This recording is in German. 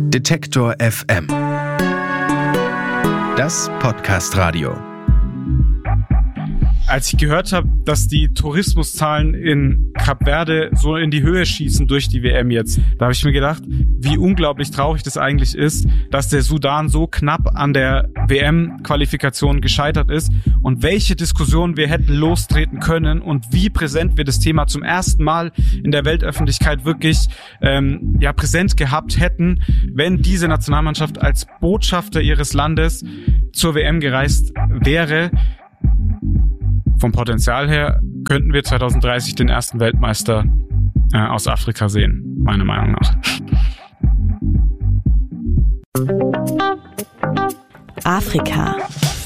Detektor FM. Das Podcast-Radio. Als ich gehört habe, dass die Tourismuszahlen in Kap Verde so in die Höhe schießen durch die WM jetzt, da habe ich mir gedacht, wie unglaublich traurig das eigentlich ist, dass der Sudan so knapp an der WM-Qualifikation gescheitert ist und welche Diskussionen wir hätten lostreten können und wie präsent wir das Thema zum ersten Mal in der Weltöffentlichkeit wirklich präsent gehabt hätten, wenn diese Nationalmannschaft als Botschafter ihres Landes zur WM gereist wäre. Vom Potenzial her könnten wir 2030 den ersten Weltmeister aus Afrika sehen, meiner Meinung nach. Afrika.